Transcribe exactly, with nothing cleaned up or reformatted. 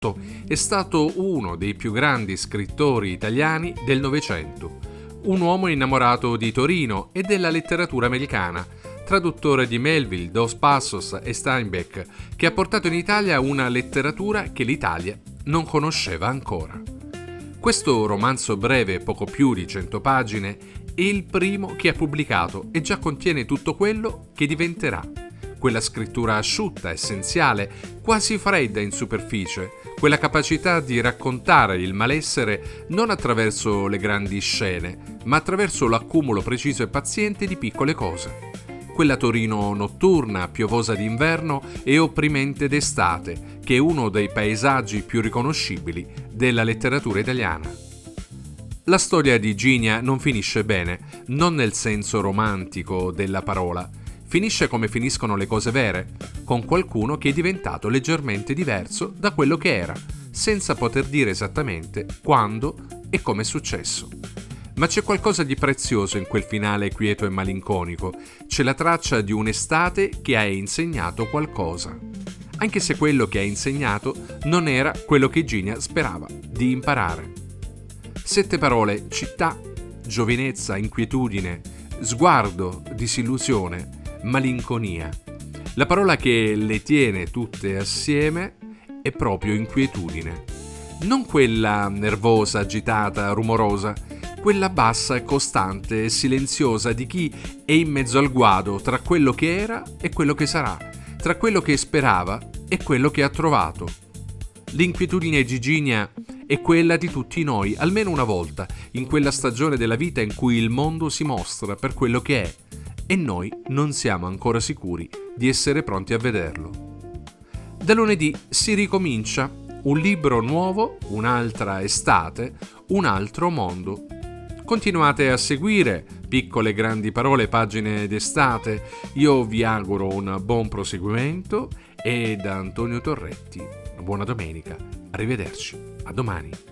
È stato uno dei più grandi scrittori italiani del Novecento, un uomo innamorato di Torino e della letteratura americana, traduttore di Melville, Dos Passos e Steinbeck, che ha portato in Italia una letteratura che l'Italia non conosceva ancora. Questo romanzo breve, poco più di cento pagine, è il primo che ha pubblicato e già contiene tutto quello che diventerà. Quella scrittura asciutta, essenziale, quasi fredda in superficie, quella capacità di raccontare il malessere non attraverso le grandi scene, ma attraverso l'accumulo preciso e paziente di piccole cose. Quella Torino notturna, piovosa d'inverno e opprimente d'estate, che è uno dei paesaggi più riconoscibili della letteratura italiana. La storia di Ginia non finisce bene, non nel senso romantico della parola. Finisce come finiscono le cose vere, con qualcuno che è diventato leggermente diverso da quello che era, senza poter dire esattamente quando e come è successo. Ma c'è qualcosa di prezioso in quel finale quieto e malinconico, c'è la traccia di un'estate che ha insegnato qualcosa, anche se quello che ha insegnato non era quello che Ginia sperava di imparare. Sette parole: città, giovinezza, inquietudine, sguardo, disillusione, malinconia. La parola che le tiene tutte assieme è proprio inquietudine. Non quella nervosa, agitata, rumorosa, quella bassa e costante e silenziosa di chi è in mezzo al guado tra quello che era e quello che sarà, tra quello che sperava e quello che ha trovato. L'inquietudine di Ginia è quella di tutti noi, almeno una volta, in quella stagione della vita in cui il mondo si mostra per quello che è, e noi non siamo ancora sicuri di essere pronti a vederlo. Da lunedì si ricomincia, un libro nuovo, un'altra estate, un altro mondo. Continuate a seguire Piccole Grandi Parole, pagine d'estate. Io vi auguro un buon proseguimento e da Antonio Torretti, buona domenica, arrivederci, a domani.